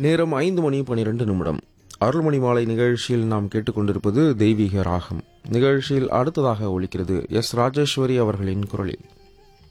நேரம் 5:12 அருள்மணி மாலை நிகழ்ச்சியில் நாம் கேட்டுக்கொண்டிருப்பது தெய்வீக ராகம். நிகழ்ச்சியில் அடுத்ததாக ஒலிக்கிறது எஸ் ராஜேஸ்வரி அவர்களின் குரலில்